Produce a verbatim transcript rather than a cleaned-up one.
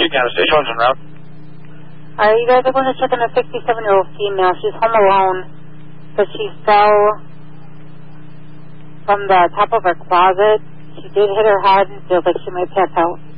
speaking on a station en route. Are you guys able to check on a sixty-seven-year-old female? She's home alone, but she fell from the top of her closet. She did hit her head and feels like she might pass out.